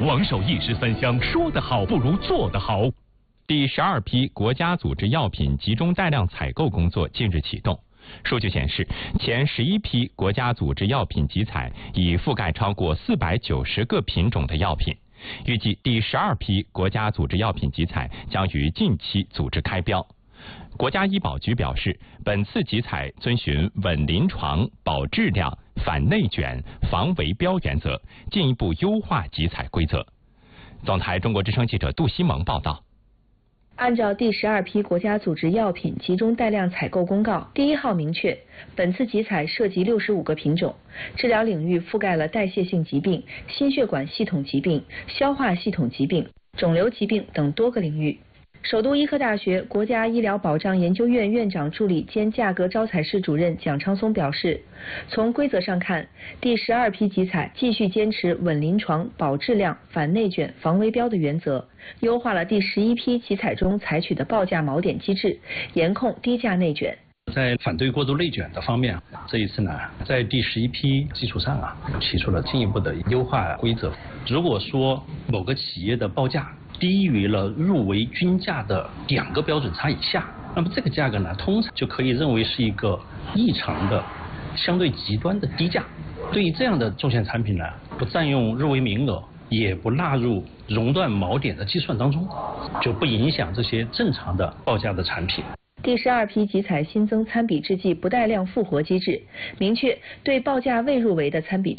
王守一时三香，说得好不如做得好。 第12批国家组织药品集中带量采购工作近日启动。数据显示，前11批国家组织药品集采已覆盖超过490个品种的药品。预计第12批国家组织药品集采将于近期组织开标。国家医保局表示，本次集采遵循稳临床、保质量、反内卷、防围标原则，进一步优化集采规则。总台中国之声记者杜西蒙报道。 按照第12批国家组织药品集中带量采购公告第1号明确，本次集采涉及65个品种，治疗领域覆盖了代谢性疾病、心血管系统疾病、消化系统疾病、肿瘤疾病等多个领域。首都医科大学国家医疗保障研究院院长助理兼价格招采室主任蒋昌松表示，从规则上看，第12批集采继续坚持稳临床、保质量、反内卷、防围标的原则，优化了第11批集采中采取的报价锚点机制，严控低价内卷。 在反对过度内卷的方面，这一次呢，在第11批基础上提出了进一步的优化规则。如果说某个企业的报价低于了入围均价的2个标准差以下，那么这个价格呢，通常就可以认为是一个异常的、相对极端的低价。对于这样的重险产品呢，不占用入围名额，也不纳入熔断锚点的计算当中，就不影响这些正常的报价的产品。 第12批集采新增参比制剂不带量复活机制，明确对报价未入围的参比